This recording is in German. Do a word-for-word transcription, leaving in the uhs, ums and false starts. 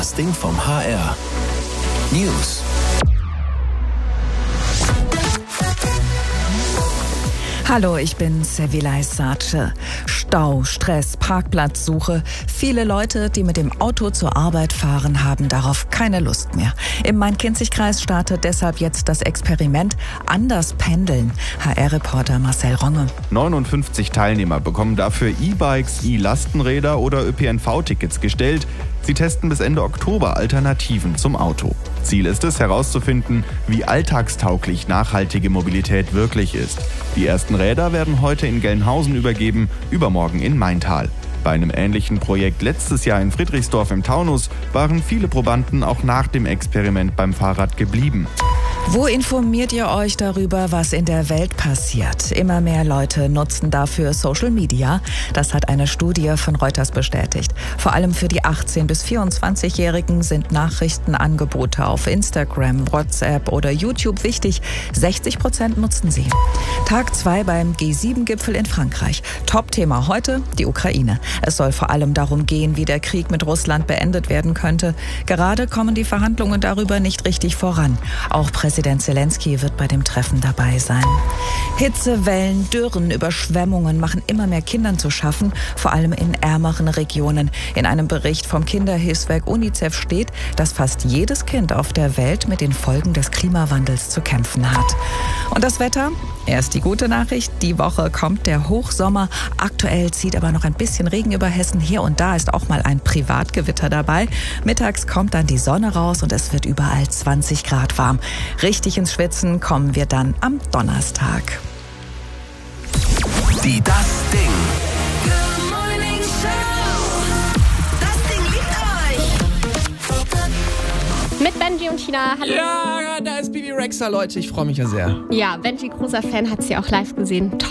Das Ding vom H R. News. Hallo, ich bin Sevilay Sace. Stau, Stress, Parkplatzsuche. Viele Leute, die mit dem Auto zur Arbeit fahren, haben darauf keine Lust mehr. Im Main-Kinzig-Kreis startet deshalb jetzt das Experiment Anders pendeln. H R-Reporter Marcel Ronge. neunundfünfzig Teilnehmer bekommen dafür E-Bikes, E-Lastenräder oder Ö P N V-Tickets gestellt. Sie testen bis Ende Oktober Alternativen zum Auto. Ziel ist es, herauszufinden, wie alltagstauglich nachhaltige Mobilität wirklich ist. Die ersten Räder werden heute in Gelnhausen übergeben, übermorgen in Maintal. Bei einem ähnlichen Projekt letztes Jahr in Friedrichsdorf im Taunus waren viele Probanden auch nach dem Experiment beim Fahrrad geblieben. Wo informiert ihr euch darüber, was in der Welt passiert? Immer mehr Leute nutzen dafür Social Media. Das hat eine Studie von Reuters bestätigt. Vor allem für die achtzehn- bis vierundzwanzigjährigen sind Nachrichtenangebote auf Instagram, WhatsApp oder YouTube wichtig. sechzig Prozent nutzen sie. Tag zwei beim G sieben Gipfel in Frankreich. Top-Thema heute die Ukraine. Es soll vor allem darum gehen, wie der Krieg mit Russland beendet werden könnte. Gerade kommen die Verhandlungen darüber nicht richtig voran. Auch Präsident Zelensky wird bei dem Treffen dabei sein. Hitzewellen, Dürren, Überschwemmungen machen immer mehr Kindern zu schaffen, vor allem in ärmeren Regionen. In einem Bericht vom Kinderhilfswerk UNICEF steht, dass fast jedes Kind auf der Welt mit den Folgen des Klimawandels zu kämpfen hat. Und das Wetter? Erst die gute Nachricht, die Woche kommt der Hochsommer. Aktuell zieht aber noch ein bisschen Regen über Hessen. Hier und da ist auch mal ein Privatgewitter dabei. Mittags kommt dann die Sonne raus und es wird überall zwanzig Grad warm. Richtig ins Schwitzen kommen wir dann am Donnerstag. Die Das Ding. Good Morning Show. Das Ding liebt euch. Mit Benji und Tina. Hallo. Ja, da ist Bibi Rexha, Leute. Ich freue mich ja sehr. Ja, Benji, großer Fan, hat sie auch live gesehen.